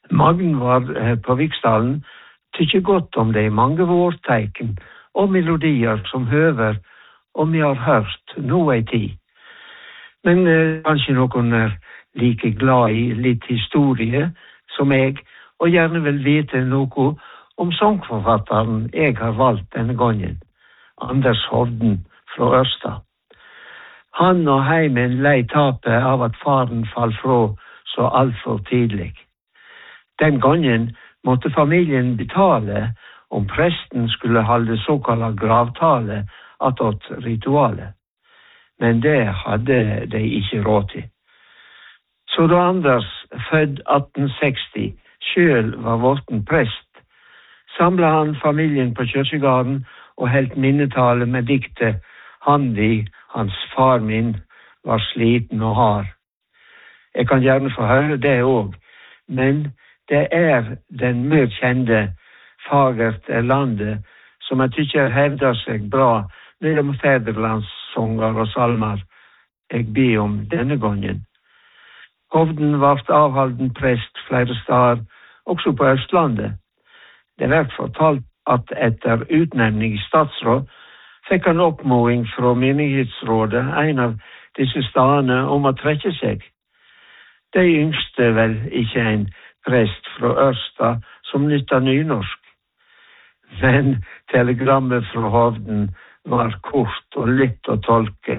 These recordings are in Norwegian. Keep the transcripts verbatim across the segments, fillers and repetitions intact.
Magn var på Viksdalen tykker godt om de mange vårteiken og melodier som høver, om vi har hørt noe i tid. Men eh, kanskje noen er like glad i litt historie som jeg, og gjerne vil vite noe om sangforfatteren jeg har valgt denne gangen, Anders Hovden fra Ørsta. Han og heimen lei tapet av at faren fall fra så alt for tidlig. Den gangen måtte familien betale om presten skulle holde såkalt gravtale attåt ritualet. Men det hadde de ikke råd til. Så da Anders, født atten seksti, sjøl var vorten prest, samlet han familien på kyrkjegarden og helt minnetale med diktet «Handi, hans far min, var sliten og hard». Jeg kan gjerne få høre det òg, men det er den mer kjente Fagert er landet, som jeg tykker hevder seg bra mellom fedrelandssanger og salmer jeg ber om denne gangen. Hovden var avholden prest flere steder, også på Østlandet. Det er fortalt at etter utnevning i statsråd fikk han oppmåing fra menighetsrådet en av disse stedene om å trekke seg. De yngste vel ikke en prest fra Ørsta som nytta nynorsk. Men telegrammet fra Hovden var kort og lett å tolke.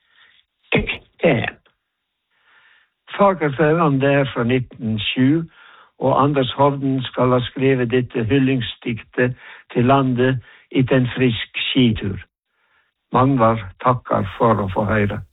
Fagert er landet er fra nitten null sju, og Anders Hovden skal ha skrevet dette hyllingsdiktet til landet etter en frisk skitur. Mange var takker for å få høre.